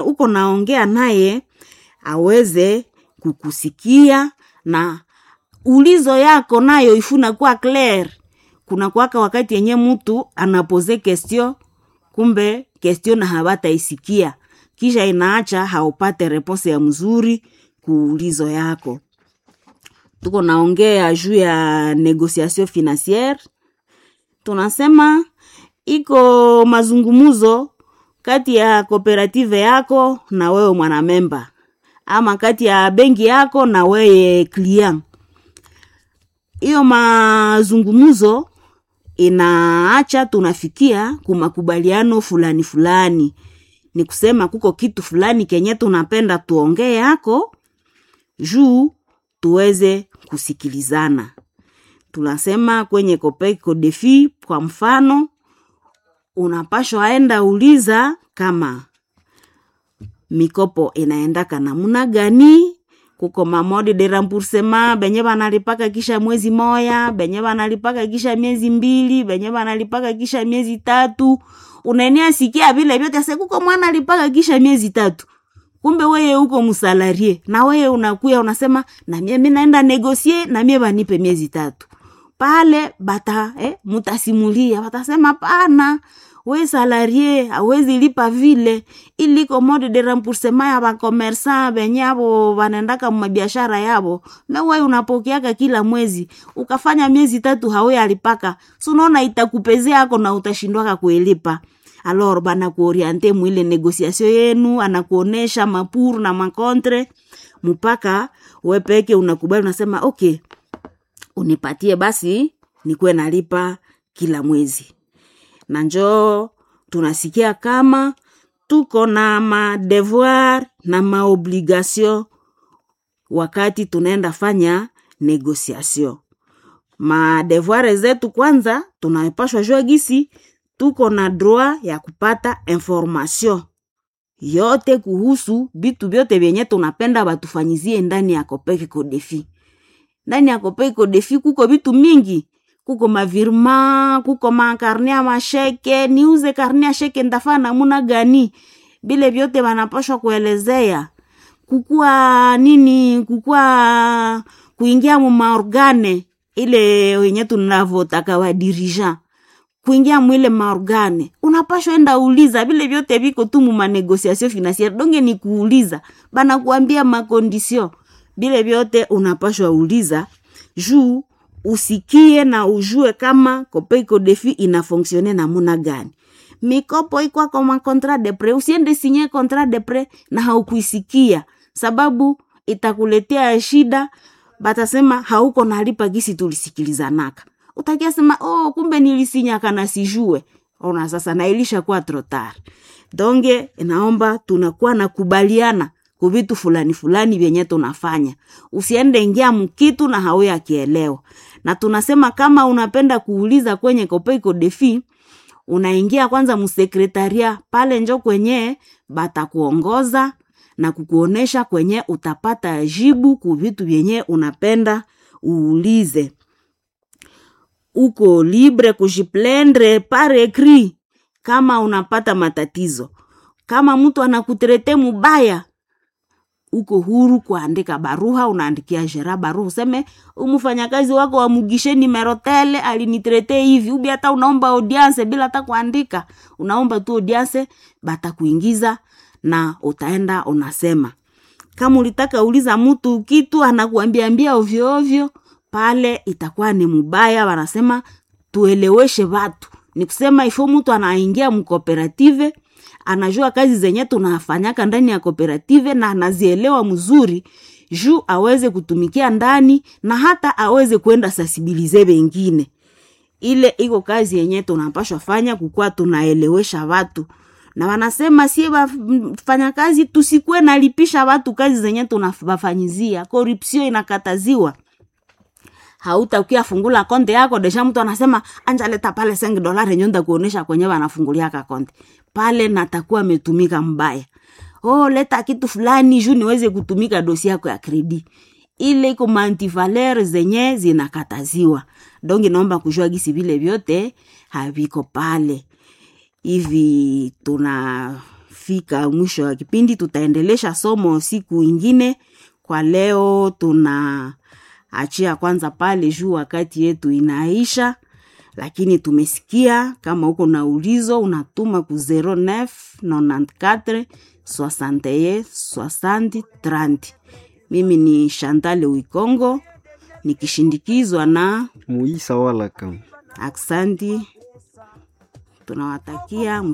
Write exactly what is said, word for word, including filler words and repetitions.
uko naongea naye aweze kukusikia na ulizo yako nayo ifuna kwa clear. Kuna kwaka wakati yenye mtu anapoze question kumbe question na habata isikia, kisha inaacha haupate response ya mzuri kuulizo yako. Tuko naongea juu ya negotiation financière. Tunasema iko mazungumuzo kati ya cooperative yako na wewe mwanamemba, ama kati ya benki yako na wewe client. Iyo mazungumuzo inaacha tunafikia kumakubaliano fulani fulani. Ni kusema kuko kitu fulani kenye tunapenda tuongee yako juu tuweze kusikilizana. Tunasema kwenye Copec Defi kwa mfano, unapashwa aenda uliza kama mikopo inaendaka namna gani, kuko mamodi de remboursement benye banalipaka kisha mwezi moya, benye banalipaka kisha miezi mbili, benye banalipaka kisha miezi tatu. Unaenea sikia vile vyote ase kuko mwana alipaka kisha miezi tatu. Kumbe wewe uko msalarie na wewe unakuya unasema na mimi naenda negotiate na mimi banipe miezi tatu. Pale bata eh mutasimulia batasema pana we salarie hawezi lipa vile, iliko mode de remboursement ya ba commerçant benyabo banendaka mbiashara yabo. Na wewe unapokeaka kila mwezi ukafanya miezi tatu hawe alipaka, so unaona itakupezea yako na utashindwaka kuelipa. Alors bana kuoriente mwile negotiation yenu, anakuonesha mapuru na makontre mpaka wewe peke unakubali unasema okay, unipatie basi nikuwe nalipa kila mwezi. Na njoo tunasikia kama tuko na ma devoir na ma obligation wakati tunaenda fanya negotiation. Ma devoir zetu kwanza tunapaswa jua gisi tuko na droit ya kupata information yote kuhusu bitu byote vyenye tunapenda batufanyizie ndani ya Copec Defi. Ndani ya Copec Defi kuko bitu mingi, kuko mavirma, kuko makarne ya masheke, niuze karne ya sheke ndafana muna gani. Bile vyote wanapashwa kuelezea. Kukua nini, kukua kuingia mu maorgane ile wenye tunavotaka wa dirigeant. Kuingia mwile maorgane unapashwa enda uliza bile vyote biko tu mu negotiation financière. Donge ni kuuliza bana kuambia ma condition, bile vyote unapashwa uliza juu usikie na ujue kama Copec Defi ina fonctionner na muna gani. Mikopo iko kama contrat de prêt, usiende signer contrat de prêt na haukuisikia, sababu itakuletea shida. Batasema hauko nalipa gisi tulisikilizanaka. Utakia sema oh kumbe nilisinya kana sijue. Ona sasa na ilisha kwa trop tard. Donge naomba tunakuwa na kubaliana kwa vitu fulani fulani vyenye tunafanya. Usiende ingia mkitu na hawe akielewa. Na tunasema kama unapenda kuuliza kwenye Copec Defi, unaingia kwanza msekretaria, pale njo kwenye batakuongoza na kukuonesha kwenye utapata jibu ku vitu vyenye unapenda uulize. Uko libre kujiplendre par écrit kama unapata matatizo. Kama mtu anakutrete mubaya, uko huru kuandika baruha, unaandikia jera baruha useme umfanyakazi wako wa Mugishe numero tele alinitrete hivi. Ubi hata unaomba audience bila hata kuandika, unaomba tu audience, batakuingiza na utaenda unasema. Kama ulitaka uliza mtu kitu anakuambia ambia ovyo ovyo, pale itakuwa ni mubaya. Wanasema tueleweshe watu. Ni kusema ifo mtu anaingia mkooperative, anajua kazi zenye tunafanyaka ndani ya kooperative na anazielewa mzuri juu aweze kutumikia ndani na hata aweze kwenda sensibilize wengine. Ile iko kazi yenye tunapaswa fanya, kukua tunaelewesha watu. Na wanasema sie wafanya kazi tusikue nalipisha watu kazi zenye tunafanyizia. Corruption inakataziwa. Hautakuya fungula konte yako deja mtu anasema anja leta pale cinq dollars nyonda kuonesha kwenye wanafungulia ka konte. Pale natakuwa metumika mbaya. Oh leta kitu fulani juu niweze kutumika dosi yako ya kredi. Ile iko antivaleur zenye zinakataziwa. Dongi naomba kujua gisi vile vyote haviko pale. Hivi tuna tunafika mwisho wa kipindi. Tutaendelesha somo siku ingine. Kwa leo tuna achia kwanza pale juu wakati yetu inaisha, lakini tumesikia kama uko na ulizo unatuma ku zero neuf nonante-quatre soixante et un soixante trente. Mimi ni Chantal Wikongo nikishindikizwa na Muisa Walaka. Aksanti, tunawatakia